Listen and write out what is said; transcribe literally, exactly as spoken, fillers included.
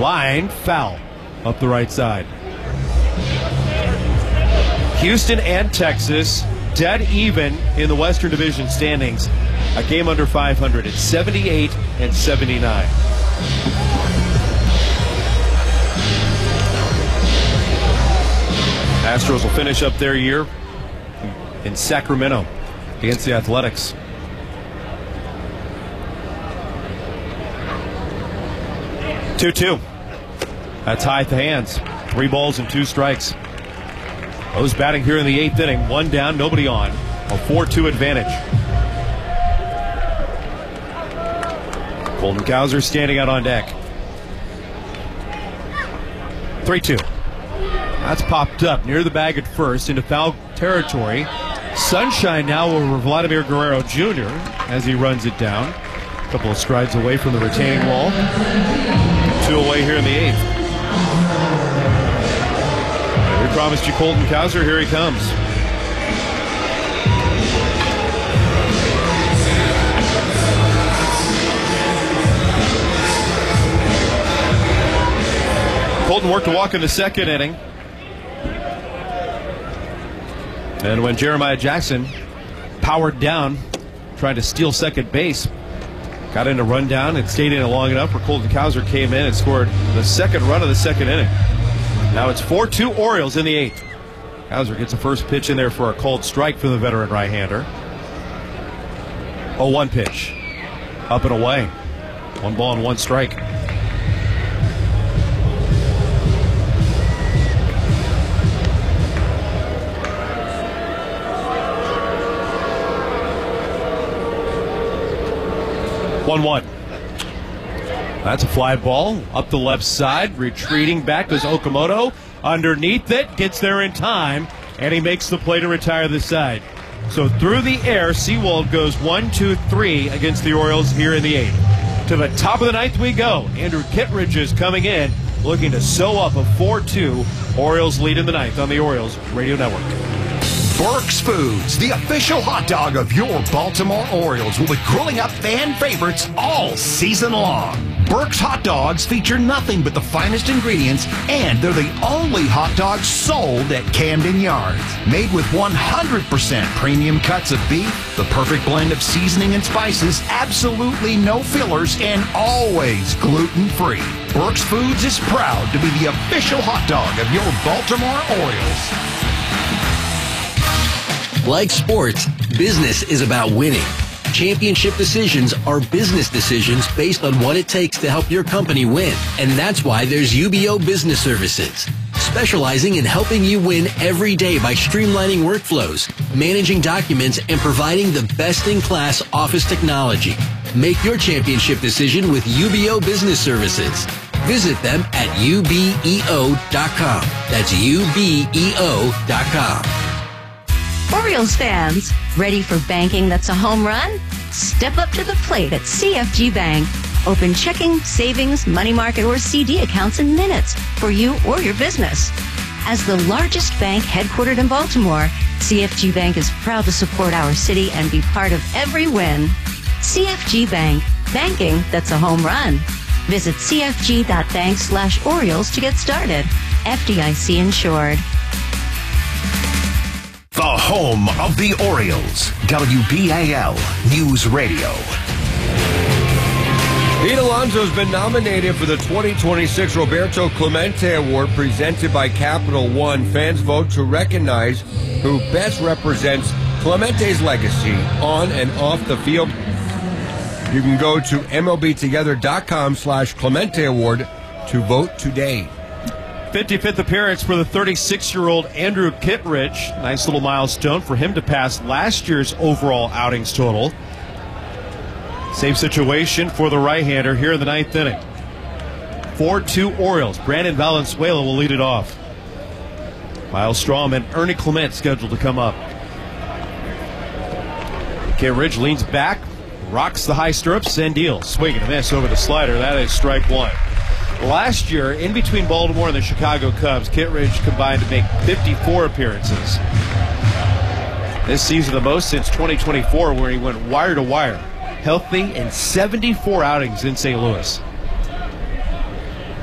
Line foul up the right side. Houston and Texas dead even in the Western Division standings. A game under five hundred at seventy-eight and seventy-nine. Astros will finish up their year in Sacramento against the Athletics. two two. That's high at the hands. Three balls and two strikes. Those batting here in the eighth inning. One down, nobody on. A four two advantage. Colton Cowser standing out on deck. three two. That's popped up near the bag at first into foul territory. Sunshine now over Vladimir Guerrero Junior as he runs it down. A couple of strides away from the retaining wall. Two away here in the eighth. We promised you Colton Cowser. Here he comes. Colton worked a walk in the second inning. And when Jeremiah Jackson powered down, trying to steal second base, got in a rundown and stayed in it long enough where Colton Cowser came in and scored the second run of the second inning. Now it's four two Orioles in the eighth. Cowser gets the first pitch in there for a called strike for the veteran right-hander. oh one pitch. Up and away. One ball and one strike. one one. That's a fly ball up the left side. Retreating back goes Okamoto. Underneath it. Gets there in time. And he makes the play to retire the side. So through the air, Seawald goes one, two, three against the Orioles here in the eighth. To the top of the ninth we go. Andrew Kittredge is coming in, looking to sew up a four two Orioles lead in the ninth on the Orioles Radio Network. Burke's Foods, the official hot dog of your Baltimore Orioles, will be grilling up fan favorites all season long. Burke's hot dogs feature nothing but the finest ingredients, and they're the only hot dogs sold at Camden Yards. Made with one hundred percent premium cuts of beef, the perfect blend of seasoning and spices, absolutely no fillers, and always gluten-free. Burke's Foods is proud to be the official hot dog of your Baltimore Orioles. Like sports, business is about winning. Championship decisions are business decisions based on what it takes to help your company win. And that's why there's U B O Business Services, specializing in helping you win every day by streamlining workflows, managing documents, and providing the best-in-class office technology. Make your championship decision with U B O Business Services. Visit them at U B E O dot com. That's U B E O dot com. Orioles fans, ready for banking that's a home run? Step up to the plate at C F G Bank. Open checking, savings, money market, or C D accounts in minutes for you or your business. As the largest bank headquartered in Baltimore, C F G Bank is proud to support our city and be part of every win. C F G Bank, banking that's a home run. Visit C F G dot bank slash Orioles to get started. F D I C insured. The home of the Orioles, W B A L News Radio. Pete Alonso has been nominated for the twenty twenty-six Roberto Clemente Award presented by Capital One. Fans vote to recognize who best represents Clemente's legacy on and off the field. You can go to M L B together dot com slash Clemente Award to vote today. fifty-fifth appearance for the thirty-six-year-old Andrew Kittredge. Nice little milestone for him to pass last year's overall outings total. Same situation for the right-hander here in the ninth inning. four two Orioles. Brandon Valenzuela will lead it off. Miles Strom and Ernie Clement scheduled to come up. Kittredge leans back, rocks the high stirrups, and deals. Swing and a miss over the slider. That is strike one. Last year, in between Baltimore and the Chicago Cubs, Kittredge combined to make fifty-four appearances. This season, the most since twenty twenty-four, where he went wire to wire. Healthy and seventy-four outings in Saint Louis.